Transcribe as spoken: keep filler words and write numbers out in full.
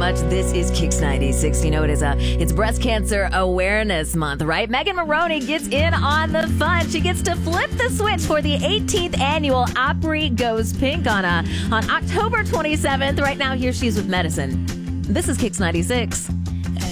much. This is Kicks ninety-six. You know, it is a, it's Breast Cancer Awareness Month, right? Megan Moroney gets in on the fun. She gets to flip the switch for the eighteenth annual Opry Goes Pink on, a, on October twenty-seventh. Right now, here she is with medicine. This is Kicks ninety-six.